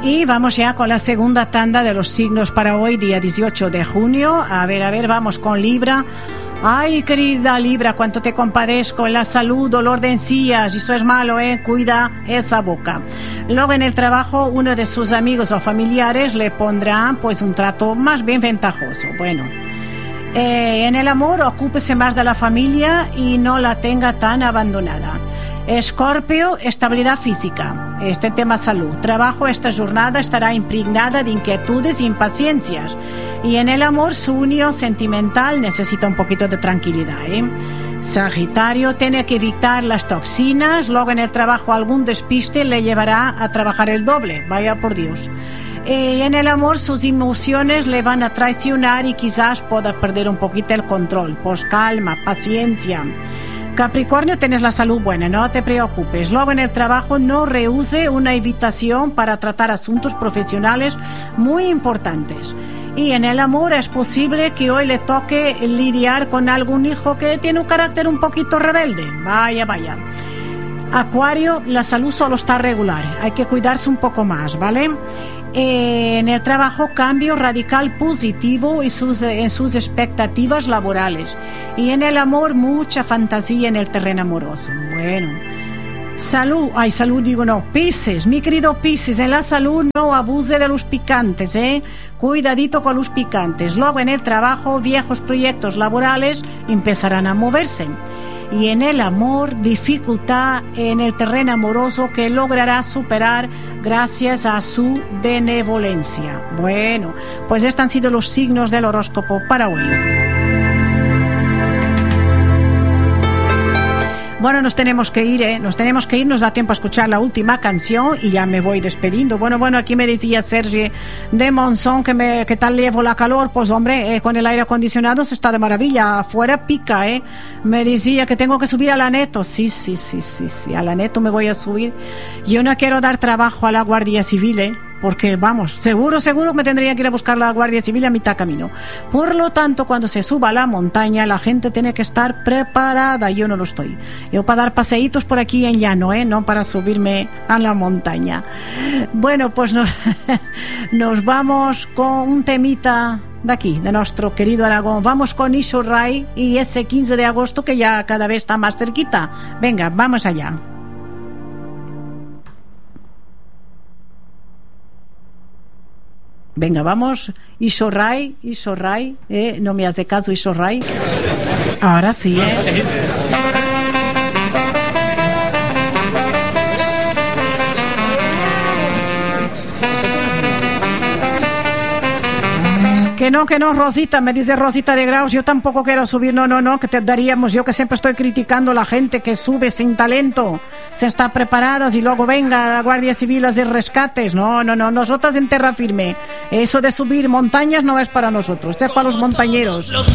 Y vamos ya con la segunda tanda de los signos para hoy, día 18 de junio. A ver, vamos con Libra. Ay, querida Libra, cuánto te compadezco. En la salud, dolor de encías, eso es malo, cuida esa boca. Luego en el trabajo, uno de sus amigos o familiares le pondrá pues un trato más bien ventajoso. Bueno, en el amor, ocúpese más de la familia y no la tenga tan abandonada. Escorpio, estabilidad física. Este tema salud. Trabajo, esta jornada estará impregnada de inquietudes e impaciencias. Y en el amor, su unión sentimental necesita un poquito de tranquilidad. Sagitario, tiene que evitar las toxinas. Luego en el trabajo algún despiste le llevará a trabajar el doble. Vaya por Dios. En el amor sus emociones le van a traicionar y quizás pueda perder un poquito el control. Pues calma, paciencia. Capricornio, tienes la salud buena, no te preocupes. Luego en el trabajo no rehúse una invitación para tratar asuntos profesionales muy importantes. Y en el amor es posible que hoy le toque lidiar con algún hijo que tiene un carácter un poquito rebelde. Vaya. Acuario, la salud solo está regular, hay que cuidarse un poco más, ¿vale? En el trabajo, cambio radical positivo en sus expectativas laborales. Y en el amor, mucha fantasía en el terreno amoroso. Bueno, Piscis, mi querido Piscis, en la salud no abuse de los picantes, cuidadito con los picantes. Luego en el trabajo, viejos proyectos laborales empezarán a moverse. Y en el amor, dificultad en el terreno amoroso que logrará superar gracias a su benevolencia. Bueno, pues estos han sido los signos del horóscopo para hoy. Bueno, nos tenemos que ir, nos da tiempo a escuchar la última canción y ya me voy despidiendo. Bueno, aquí me decía Sergi de Monzón que tal llevo la calor. Pues hombre, con el aire acondicionado se está de maravilla, afuera pica, Me decía que tengo que subir a la Neto. Sí, a la Neto me voy a subir. Yo no quiero dar trabajo a la Guardia Civil, porque vamos, seguro me tendría que ir a buscar la Guardia Civil a mitad camino. Por lo tanto, cuando se suba a la montaña, la gente tiene que estar preparada. Yo no lo estoy. Yo para dar paseitos por aquí en llano, no para subirme a la montaña. Bueno, pues nos vamos con un temita de aquí, de nuestro querido Aragón. Vamos con Ixo Ray y ese 15 de agosto que ya cada vez está más cerquita. Venga, vamos allá. Venga, vamos, Ixo Ray, no me hace caso Ixo Ray. Ahora sí, Que no, Rosita, me dice Rosita de Graus, yo tampoco quiero subir, no, que te daríamos, yo que siempre estoy criticando a la gente que sube sin talento, se está preparadas y luego venga la Guardia Civil a hacer rescates, no, nosotras en terra firme, eso de subir montañas no es para nosotros, esto es para los montañeros.